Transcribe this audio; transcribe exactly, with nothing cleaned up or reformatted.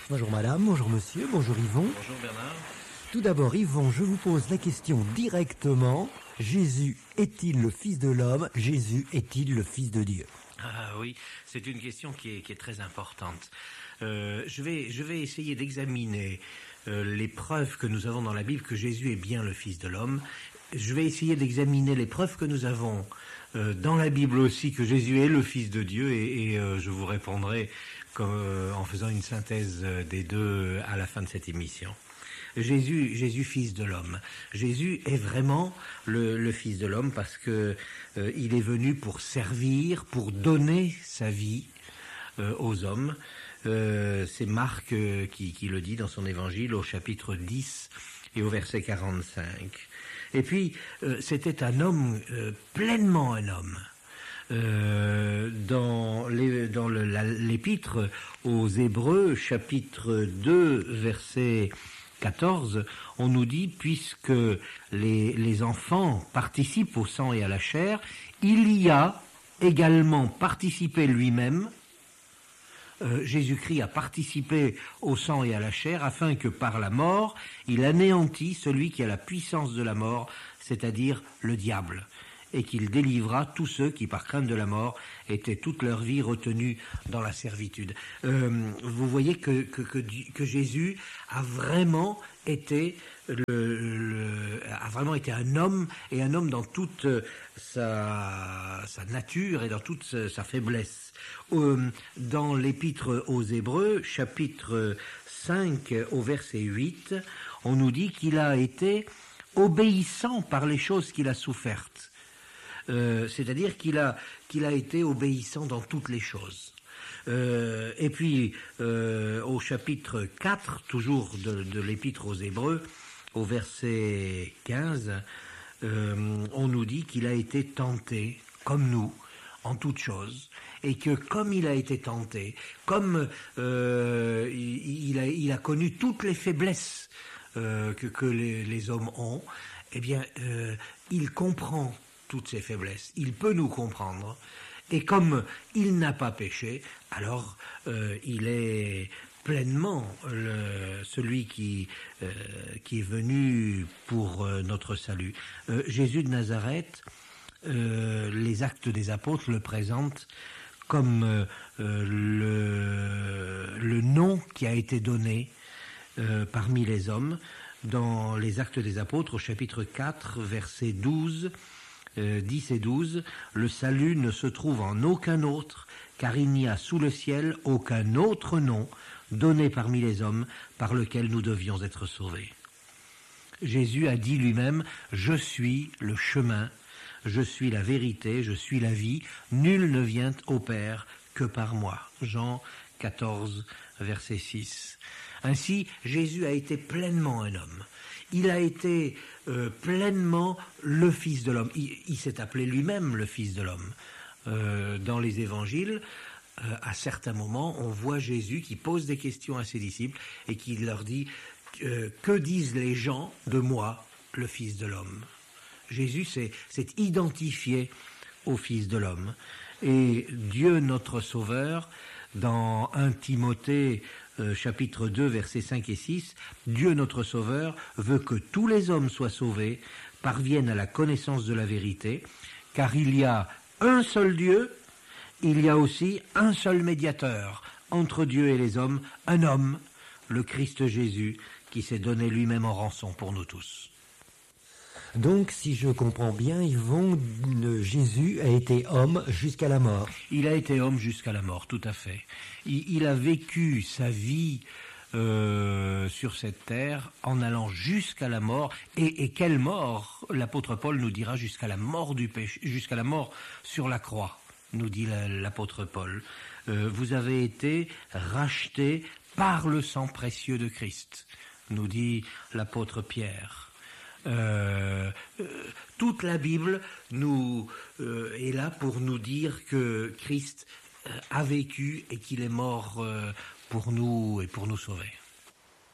Bonjour madame, bonjour monsieur, bonjour Yvon. Bonjour Bernard. Tout d'abord Yvon, je vous pose la question directement. Jésus est-il le Fils de l'homme? Jésus est-il le Fils de Dieu? Ah oui, c'est une question qui est, qui est très importante. Euh, je vais, je vais essayer d'examiner euh, les preuves que nous avons dans la Bible que Jésus est bien le Fils de l'homme. Je vais essayer d'examiner les preuves que nous avons euh, dans la Bible aussi que Jésus est le Fils de Dieu et, et euh, je vous répondrai comme, euh, en faisant une synthèse des deux à la fin de cette émission. Jésus, Jésus, Fils de l'homme. Jésus est vraiment le, le Fils de l'homme parce que euh, il est venu pour servir, pour donner sa vie euh, aux hommes. Euh, c'est Marc euh, qui, qui le dit dans son évangile au chapitre dix et au verset quarante-cinq. Et puis, euh, c'était un homme, euh, pleinement un homme. Euh, dans les, dans le, la, l'épître aux Hébreux, chapitre deux, verset quatorze, on nous dit, puisque les, les enfants participent au sang et à la chair, il y a également participé lui-même. Euh, Jésus-Christ a participé au sang et à la chair afin que par la mort, il anéantit celui qui a la puissance de la mort, c'est-à-dire le diable, et qu'il délivra tous ceux qui, par crainte de la mort, étaient toute leur vie retenus dans la servitude. Euh, vous voyez que, que, que, que Jésus a vraiment été le, le, a vraiment été un homme, et un homme dans toute sa, sa nature et dans toute sa, sa faiblesse. Euh, dans l'épître aux Hébreux, chapitre cinq, au verset huit, on nous dit qu'il a été obéissant par les choses qu'il a souffertes. Euh, c'est-à-dire qu'il a, qu'il a été obéissant dans toutes les choses. Euh, et puis, euh, au chapitre quatre, toujours de, de l'épître aux Hébreux, au verset quinze, euh, on nous dit qu'il a été tenté, comme nous, en toutes choses, et que comme il a été tenté, comme euh, il, il, a, il a connu toutes les faiblesses euh, que, que les, les hommes ont, eh bien, euh, il comprend toutes ces faiblesses. Il peut nous comprendre. Et comme il n'a pas péché, alors euh, il est pleinement le, celui qui, euh, qui est venu pour euh, notre salut. Euh, Jésus de Nazareth, euh, les Actes des Apôtres le présentent comme euh, le, le nom qui a été donné euh, parmi les hommes. Dans les Actes des Apôtres, au chapitre quatre, verset douze, Euh, dix et douze, le salut ne se trouve en aucun autre, car il n'y a sous le ciel aucun autre nom donné parmi les hommes par lequel nous devions être sauvés. Jésus a dit lui-même, « Je suis le chemin, je suis la vérité, je suis la vie, nul ne vient au Père que par moi. » Jean quatorze, verset six. Ainsi, Jésus a été pleinement un homme. Il a été euh, pleinement le Fils de l'homme. Il, il s'est appelé lui-même le Fils de l'homme. Euh, dans les évangiles, euh, à certains moments, on voit Jésus qui pose des questions à ses disciples et qui leur dit euh, « Que disent les gens de moi, le Fils de l'homme ?» Jésus s'est, s'est identifié au Fils de l'homme. Et Dieu notre Sauveur, dans un Timothée euh, chapitre deux, versets cinq et six, Dieu notre Sauveur veut que tous les hommes soient sauvés, parviennent à la connaissance de la vérité, car il y a un seul Dieu, il y a aussi un seul médiateur entre Dieu et les hommes, un homme, le Christ Jésus, qui s'est donné lui-même en rançon pour nous tous. Donc, si je comprends bien, Yvon, le Jésus a été homme jusqu'à la mort. Il a été homme jusqu'à la mort, tout à fait. Il, il a vécu sa vie euh, sur cette terre en allant jusqu'à la mort. Et, et quelle mort? L'apôtre Paul nous dira jusqu'à la mort du péché, jusqu'à la mort sur la croix, nous dit la, l'apôtre Paul. Euh, vous avez été rachetés par le sang précieux de Christ, nous dit l'apôtre Pierre. Euh, euh, toute la Bible nous euh, est là pour nous dire que Christ euh, a vécu et qu'il est mort euh, pour nous et pour nous sauver.